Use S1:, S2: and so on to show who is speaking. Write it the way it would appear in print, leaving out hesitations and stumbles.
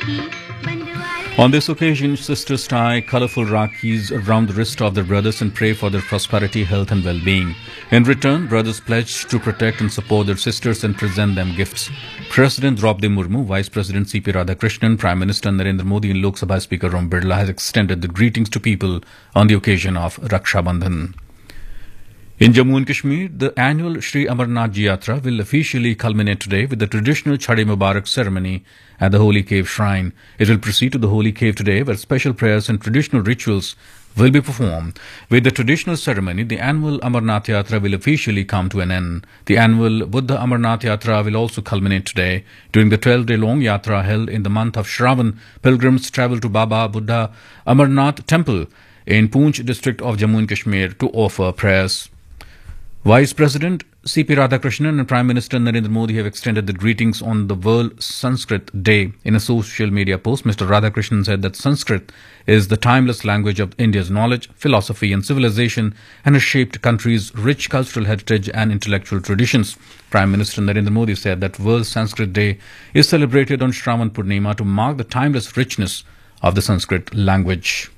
S1: On this occasion, sisters tie colorful rakis around the wrist of their brothers and pray for their prosperity, health and well-being. In return, brothers pledge to protect and support their sisters and present them gifts. President Draupadi Murmu, Vice President C.P. Radhakrishnan, Prime Minister Narendra Modi and Lok Sabha Speaker Om Birla has extended the greetings to people on the occasion of Raksha Bandhan. In Jammu and Kashmir, the annual Sri Amarnath Yatra will officially culminate today with the traditional Chhade Mubarak ceremony at the Holy Cave Shrine. It will proceed to the Holy Cave today, where special prayers and traditional rituals will be performed. With the traditional ceremony, the annual Amarnath Yatra will officially come to an end. The annual Buddha Amarnath Yatra will also culminate today. During the 12-day-long Yatra held in the month of Shravan, pilgrims travel to Baba Buddha Amarnath Temple in Poonch district of Jammu and Kashmir to offer prayers. Vice President C.P. Radhakrishnan and Prime Minister Narendra Modi have extended the greetings on the World Sanskrit Day. In a social media post, Mr. Radhakrishnan said that Sanskrit is the timeless language of India's knowledge, philosophy and civilization and has shaped country's rich cultural heritage and intellectual traditions. Prime Minister Narendra Modi said that World Sanskrit Day is celebrated on Shravan Purnima to mark the timeless richness of the Sanskrit language.